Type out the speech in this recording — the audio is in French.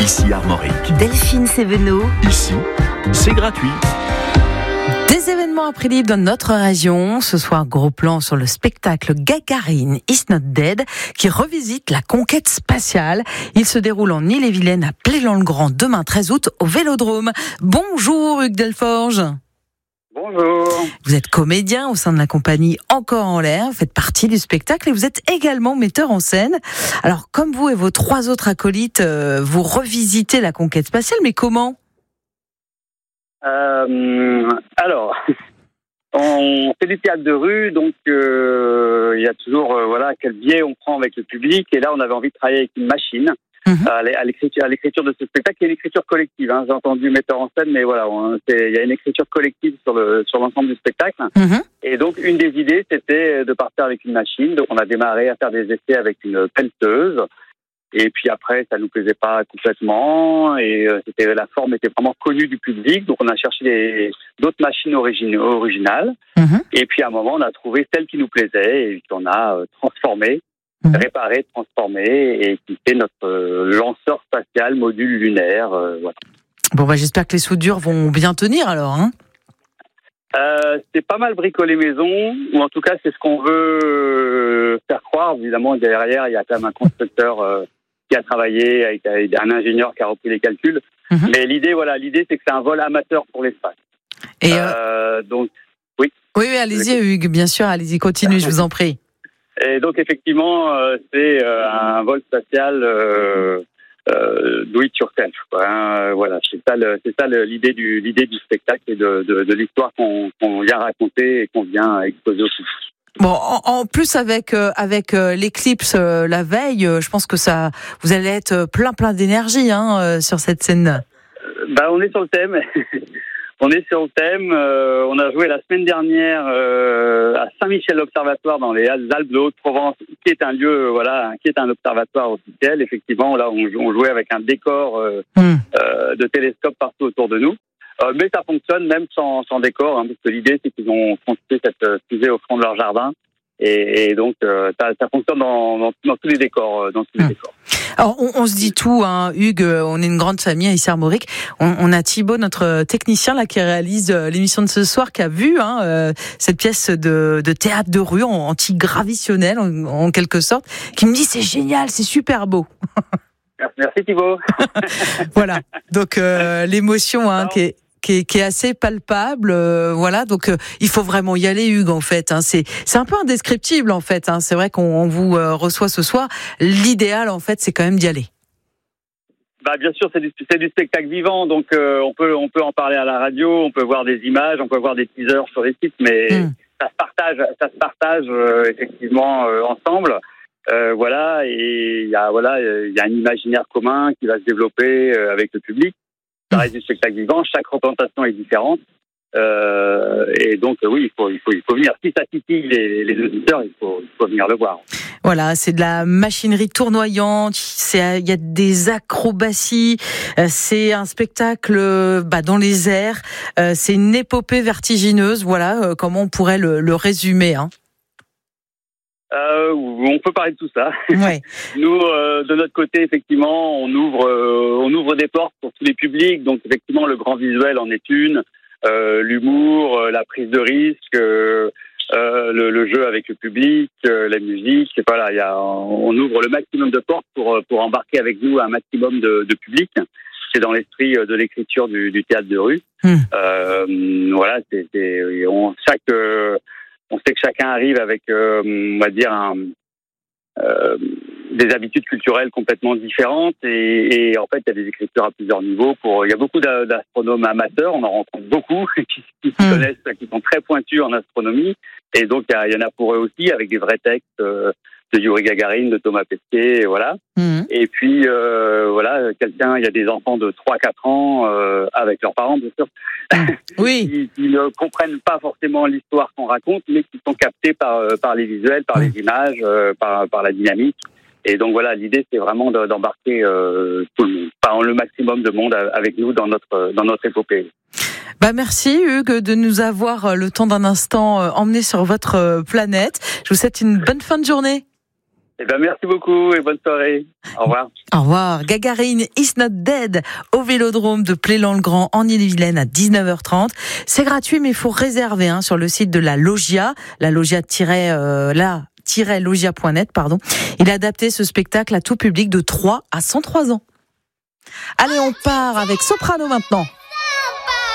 Ici Armorique. Delphine Sévenot. Ici, c'est gratuit. Des événements à prix libre dans notre région. Ce soir, gros plan sur le spectacle Gagarine Is Not Dead qui revisite la conquête spatiale. Il se déroule en Ille-et-Vilaine à Plélan-le-Grand demain 13 août au Vélodrome. Bonjour Hugues Delforge. Bonjour. Vous êtes comédien au sein de la compagnie Encore en l'air, vous faites partie du spectacle et vous êtes également metteur en scène. Alors comme vous et vos 3 autres acolytes, vous revisitez la conquête spatiale, mais comment ? Alors, on fait du théâtre de rue, donc il y a toujours quel biais on prend avec le public. Et là, on avait envie de travailler avec une machine à l'écriture de ce spectacle, qui est l'écriture collective. J'ai entendu metteur en scène, mais voilà, il y a une écriture collective sur l'ensemble du spectacle. Et donc, une des idées, c'était de partir avec une machine. Donc, on a démarré à faire des essais avec une pelleteuse. Et puis après, ça nous plaisait pas complètement, et la forme était vraiment connue du public, donc on a cherché d'autres machines originales. Et puis à un moment, on a trouvé celle qui nous plaisait et qu'on a transformée, réparée, transformée, et qui fait notre lanceur spatial module lunaire. Voilà. Bon, j'espère que les soudures vont bien tenir alors. C'est pas mal bricolé maison, ou en tout cas c'est ce qu'on veut faire croire. Évidemment, derrière, il y a quand même un constructeur qui a travaillé avec un ingénieur qui a repris les calculs. Mais l'idée, c'est que c'est un vol amateur pour l'espace. Et donc, oui. Oui, allez-y Hugues, bien sûr, allez-y, continuez, je vous en prie. Et donc, effectivement, c'est un vol spatial do it yourself, quoi. Voilà, c'est ça l'idée du spectacle et de l'histoire qu'on vient raconter et qu'on vient exposer au public. Bon, en plus avec l'éclipse la veille, je pense que vous allez être plein d'énergie sur cette scène. On est sur le thème. On on a joué la semaine dernière à Saint-Michel-l'Observatoire dans les Alpes de Haute-Provence, qui est un lieu, qui est un observatoire officiel. Effectivement, là, on jouait avec un décor de télescope partout autour de nous. Mais ça fonctionne même sans décor, parce que l'idée, c'est qu'ils ont construit cette fusée au fond de leur jardin. Et donc, ça fonctionne dans tous les décors. Alors, on se dit tout, Hugues, on est une grande famille ici à Armorique. On a Thibaut, notre technicien, là, qui réalise l'émission de ce soir, qui a vu cette pièce de théâtre de rue anti-gravitionnelle, en quelque sorte, qui me dit c'est génial, c'est super beau. Merci Thibaut. Voilà, donc l'émotion qui est assez palpable, donc il faut vraiment y aller, Hugues, en fait. C'est un peu indescriptible, en fait. C'est vrai qu'on vous reçoit ce soir. L'idéal, en fait, c'est quand même d'y aller. Bien sûr, c'est du spectacle vivant, donc on peut en parler à la radio, on peut voir des images, on peut voir des teasers sur les sites, mais ça se partage effectivement ensemble. Et il y a un imaginaire commun qui va se développer avec le public. Ça reste du spectacle vivant, chaque représentation est différente. Et donc, oui, il faut venir. Si ça titille les auditeurs, il faut venir le voir. Voilà, c'est de la machinerie tournoyante, il y a des acrobaties, c'est un spectacle dans les airs, c'est une épopée vertigineuse, comment on pourrait le résumer, On peut parler de tout ça. Ouais. Nous, de notre côté, effectivement, on ouvre des portes pour tous les publics. Donc, effectivement, le grand visuel en est une, l'humour, la prise de risque, le jeu avec le public, la musique. On ouvre le maximum de portes pour embarquer avec nous un maximum de public. C'est dans l'esprit de l'écriture du théâtre de rue. On sait que chacun arrive avec, des habitudes culturelles complètement différentes et en fait, il y a des écritures à plusieurs niveaux. Il y a beaucoup d'astronomes amateurs, on en rencontre beaucoup qui se connaissent, qui sont très pointus en astronomie. Et donc, il y en a pour eux aussi, avec des vrais textes de Yuri Gagarin, de Thomas Pesquet, voilà. Et puis, il y a des enfants de 3-4 ans, avec leurs parents, bien sûr, oui. qui ne comprennent pas forcément l'histoire qu'on raconte, mais qui sont captés par les visuels, par les images, par la dynamique. Et donc voilà, l'idée, c'est vraiment d'embarquer tout le maximum de monde avec nous dans notre épopée. Merci Hugues de nous avoir le temps d'un instant emmené sur votre planète. Je vous souhaite une bonne fin de journée. Eh ben, merci beaucoup et bonne soirée. Au revoir. Au revoir. Gagarine is not dead au Vélodrome de Plélan-le-Grand en Ille-et-Vilaine à 19h30. C'est gratuit, mais il faut réserver sur le site de la Logia, logia.net, pardon. Il a adapté ce spectacle à tout public de 3 à 103 ans. Allez, on part avec Soprano maintenant.